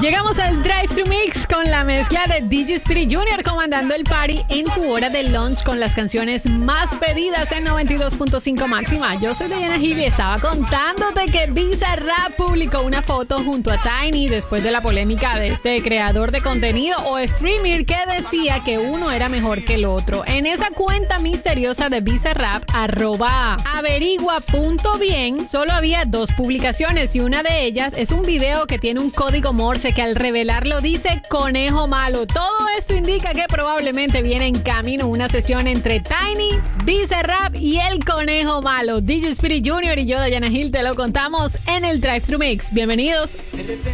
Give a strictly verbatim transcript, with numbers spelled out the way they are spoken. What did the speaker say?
Llegamos al Drive-Thru Mix con la mezcla de D J Spirit junior comandando el party en tu hora de lunch con las canciones más pedidas en noventa y dos punto cinco máxima. Yo soy Diana Gil y estaba contándote que Bizarrap publicó una foto junto a Tiny después de la polémica de este creador de contenido o streamer que decía que uno era mejor que el otro. En esa cuenta misteriosa de Bizarrap, arroba averigua.bien, solo había dos publicaciones y una de ellas es un video que tiene un código Morse que al revelarlo dice conejo malo. Todo esto indica que probablemente viene en camino una sesión entre Tiny, Bizarrap y el conejo malo. D J Spirit junior y yo, Diana Gil, te lo contamos en el Drive-Thru Mix. Bienvenidos.